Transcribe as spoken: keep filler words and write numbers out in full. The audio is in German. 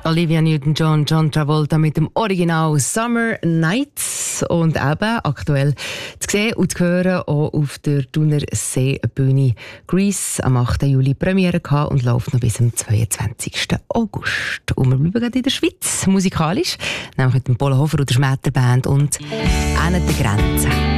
Olivia Newton-John, John Travolta mit dem Original Summer Nights und eben aktuell zu sehen und zu hören auch auf der Thunerseebühne Grease am achten Juli Premiere gehabt und läuft noch bis zum zweiundzwanzigsten August. Und wir bleiben gerade in der Schweiz, musikalisch, nämlich mit dem Polo Hofer und der Schmetterband und «An der Grenze».